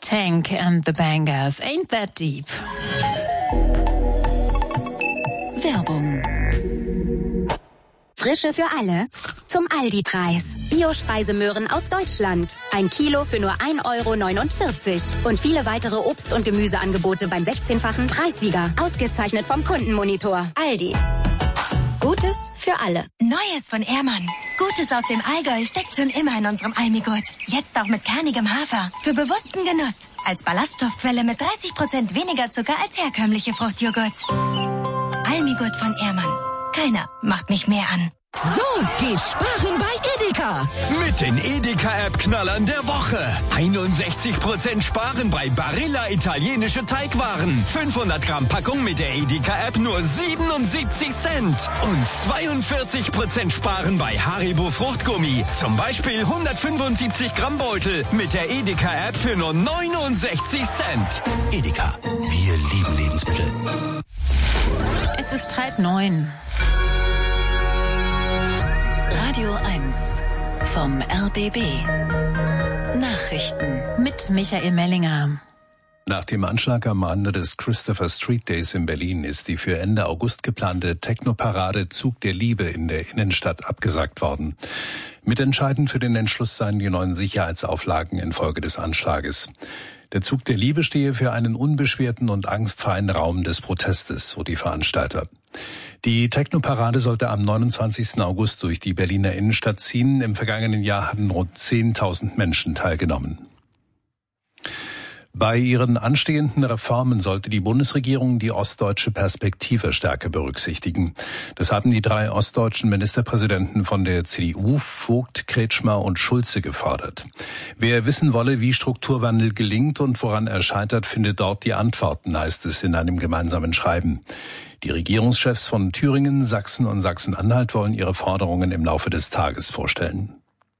Tank and the Bangers, Ain't That Deep. Werbung. Frische für alle? Zum Aldi-Preis. Bio-Speisemöhren aus Deutschland. 1 Kilo für nur 1,49 €. Und viele weitere Obst- und Gemüseangebote beim 16-fachen Preissieger. Ausgezeichnet vom Kundenmonitor. Aldi. Gutes für alle. Neues von Ehrmann. Gutes aus dem Allgäu steckt schon immer in unserem Almigurt. Jetzt auch mit kernigem Hafer. Für bewussten Genuss. Als Ballaststoffquelle mit 30% weniger Zucker als herkömmliche Fruchtjoghurts. Almigurt von Ehrmann. Keiner macht mich mehr an. So geht sparen bei Edeka. Mit den Edeka-App-Knallern der Woche. 61% sparen bei Barilla italienische Teigwaren. 500 Gramm Packung mit der Edeka-App nur 77 Cent. Und 42% sparen bei Haribo Fruchtgummi. Zum Beispiel 175 Gramm Beutel mit der Edeka-App für nur 69 Cent. Edeka, wir lieben Lebensmittel. Es ist 8:30. Radio 1 vom RBB. Nachrichten Mit Michael Mellinger. Nach dem Anschlag am Rande des Christopher Street Days in Berlin ist die für Ende August geplante Technoparade Zug der Liebe in der Innenstadt abgesagt worden. Mitentscheidend für den Entschluss seien die neuen Sicherheitsauflagen infolge des Anschlages. Der Zug der Liebe stehe für einen unbeschwerten und angstfreien Raum des Protestes, so die Veranstalter. Die Technoparade sollte am 29. August durch die Berliner Innenstadt ziehen. Im vergangenen Jahr hatten rund 10.000 Menschen teilgenommen. Bei ihren anstehenden Reformen sollte die Bundesregierung die ostdeutsche Perspektive stärker berücksichtigen. Das haben die 3 ostdeutschen Ministerpräsidenten von der CDU, Vogt, Kretschmer und Schulze, gefordert. Wer wissen wolle, wie Strukturwandel gelingt und woran er scheitert, findet dort die Antworten, heißt es in einem gemeinsamen Schreiben. Die Regierungschefs von Thüringen, Sachsen und Sachsen-Anhalt wollen ihre Forderungen im Laufe des Tages vorstellen.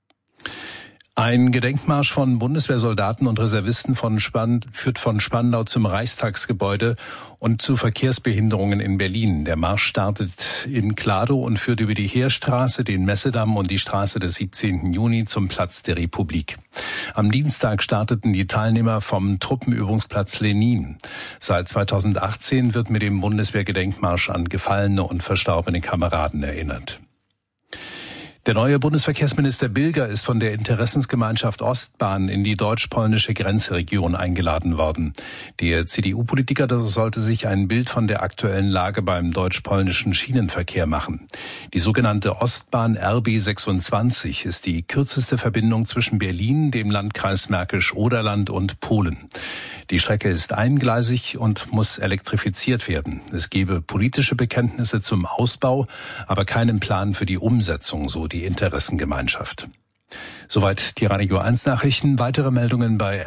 Ein Gedenkmarsch von Bundeswehrsoldaten und Reservisten führt von Spandau zum Reichstagsgebäude und zu Verkehrsbehinderungen in Berlin. Der Marsch startet in Kladow und führt über die Heerstraße, den Messedamm und die Straße des 17. Juni zum Platz der Republik. Am Dienstag starteten die Teilnehmer vom Truppenübungsplatz Lenin. Seit 2018 wird mit dem Bundeswehrgedenkmarsch an gefallene und verstorbene Kameraden erinnert. Der neue Bundesverkehrsminister Bilger ist von der Interessensgemeinschaft Ostbahn in die deutsch-polnische Grenzregion eingeladen worden. Der CDU-Politiker sollte sich ein Bild von der aktuellen Lage beim deutsch-polnischen Schienenverkehr machen. Die sogenannte Ostbahn RB 26 ist die kürzeste Verbindung zwischen Berlin, dem Landkreis Märkisch-Oderland und Polen. Die Strecke ist eingleisig und muss elektrifiziert werden. Es gebe politische Bekenntnisse zum Ausbau, aber keinen Plan für die Umsetzung, so die Interessengemeinschaft. Soweit die Radio 1 Nachrichten. Weitere Meldungen bei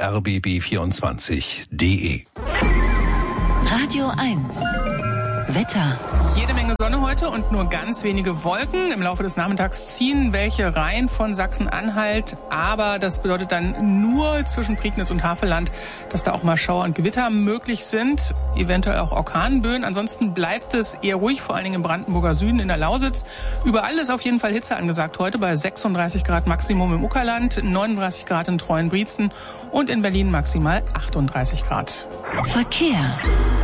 rbb24.de. Radio 1 Wetter. Jede Menge Sonne heute und nur ganz wenige Wolken. Im Laufe des Nachmittags ziehen welche rein von Sachsen-Anhalt. Aber das bedeutet dann nur zwischen Prignitz und Havelland, dass da auch mal Schauer und Gewitter möglich sind. Eventuell auch Orkanböen. Ansonsten bleibt es eher ruhig, vor allen Dingen im Brandenburger Süden, in der Lausitz. Überall ist auf jeden Fall Hitze angesagt heute bei 36 Grad Maximum im Uckerland, 39 Grad in Treuenbrietzen und in Berlin maximal 38 Grad. Verkehr.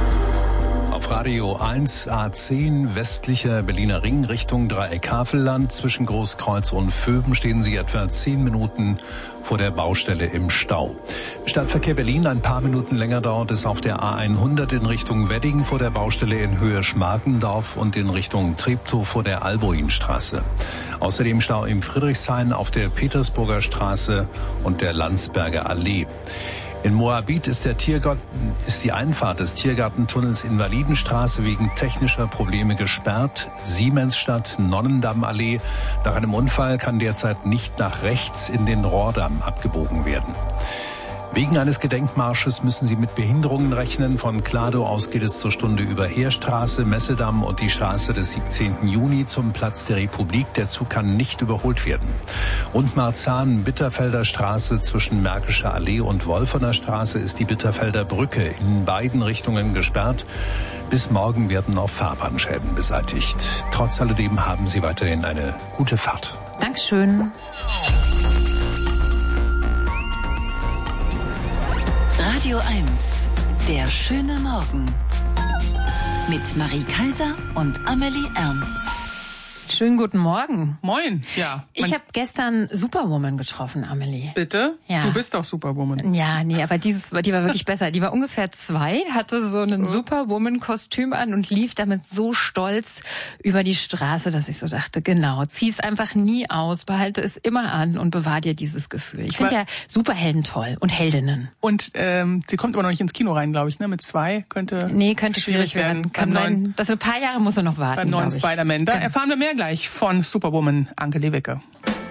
Auf Radio 1 A10 westlicher Berliner Ring Richtung Dreieck-Havelland. Zwischen Großkreuz und Vöben stehen Sie etwa 10 Minuten vor der Baustelle im Stau. Stadtverkehr Berlin ein paar Minuten länger dauert es auf der A100 in Richtung Wedding vor der Baustelle in Höhe Schmargendorf und in Richtung Treptow vor der Alboinstraße. Außerdem Stau im Friedrichshain auf der Petersburger Straße und der Landsberger Allee. In Moabit ist die Einfahrt des Tiergartentunnels Invalidenstraße wegen technischer Probleme gesperrt. Siemensstadt, Nonnendammallee. Nach einem Unfall kann derzeit nicht nach rechts in den Rohrdamm abgebogen werden. Wegen eines Gedenkmarsches müssen Sie mit Behinderungen rechnen. Von Kladow aus geht es zur Stunde über Heerstraße, Messedamm und die Straße des 17. Juni zum Platz der Republik. Der Zug kann nicht überholt werden. Und Marzahn-Bitterfelder Straße zwischen Märkischer Allee und Wolfener Straße ist die Bitterfelder Brücke in beiden Richtungen gesperrt. Bis morgen werden auch Fahrbahnschäden beseitigt. Trotz alledem haben Sie weiterhin eine gute Fahrt. Dankeschön. Radio 1, der schöne Morgen. Mit Marie Kaiser und Amelie Ernst. Schönen guten Morgen. Moin. Ja. Ich habe gestern Superwoman getroffen, Amelie. Bitte? Ja. Du bist doch Superwoman. Ja, nee, aber die war wirklich besser. Die war ungefähr 2, hatte so ein Superwoman-Kostüm an und lief damit so stolz über die Straße, dass ich so dachte, genau, zieh's einfach nie aus, behalte es immer an und bewahr dir dieses Gefühl. Ich finde ja Superhelden toll und Heldinnen. Und sie kommt aber noch nicht ins Kino rein, glaube ich, ne? Mit 2 könnte schwierig werden. Kann sein, dass ein paar Jahre muss er noch warten. Beim neuen Spider-Man. Da erfahren wir mehr gleich von Superwoman Anke Lewicke.